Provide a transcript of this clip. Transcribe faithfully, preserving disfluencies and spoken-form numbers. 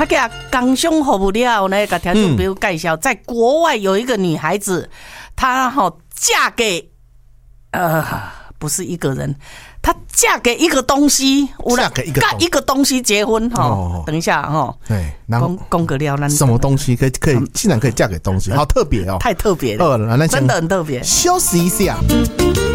他给他刚胸服务了呢，给听众朋友介绍，在国外有一个女孩子，她哈嫁给呃不是一个人，她嫁给一个东西， 嫁给一个一个东西结婚哈。 哦、 等一下哈， 对，然后公个了， 什么东西可以可以，竟然可以嫁给东西，好特别哦， 太特别了， 哦， 真的很特别。 休息一下。